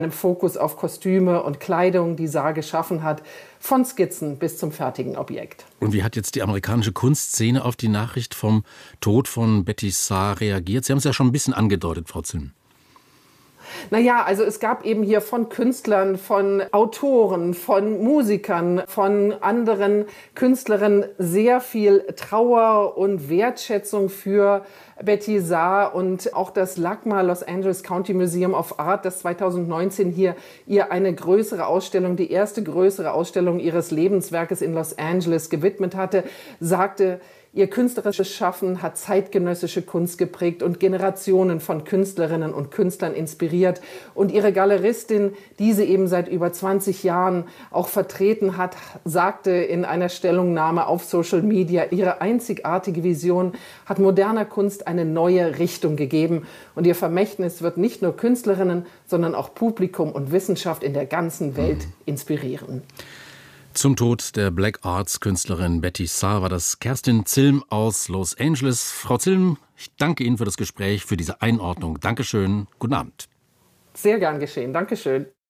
einem Fokus auf Kostüme und Kleidung, die Saar geschaffen hat, von Skizzen bis zum fertigen Objekt. Und wie hat jetzt die amerikanische Kunstszene auf die Nachricht vom Tod von Betty Saar reagiert? Sie haben es ja schon ein bisschen angedeutet, Frau Zilm. Naja, also es gab eben hier von Künstlern, von Autoren, von Musikern, von anderen Künstlerinnen sehr viel Trauer und Wertschätzung für Betty Saar, und auch das LACMA, Los Angeles County Museum of Art, das 2019 hier ihr eine größere Ausstellung, die erste größere Ausstellung ihres Lebenswerkes in Los Angeles gewidmet hatte, sagte: Ihr künstlerisches Schaffen hat zeitgenössische Kunst geprägt und Generationen von Künstlerinnen und Künstlern inspiriert. Und ihre Galeristin, die sie eben seit über 20 Jahren auch vertreten hat, sagte in einer Stellungnahme auf Social Media, ihre einzigartige Vision hat moderner Kunst eine neue Richtung gegeben. Und ihr Vermächtnis wird nicht nur Künstlerinnen, sondern auch Publikum und Wissenschaft in der ganzen Welt inspirieren. Zum Tod der Black Arts-Künstlerin Betty Saar war das Kerstin Zilm aus Los Angeles. Frau Zilm, ich danke Ihnen für das Gespräch, für diese Einordnung. Dankeschön, guten Abend. Sehr gern geschehen, Dankeschön.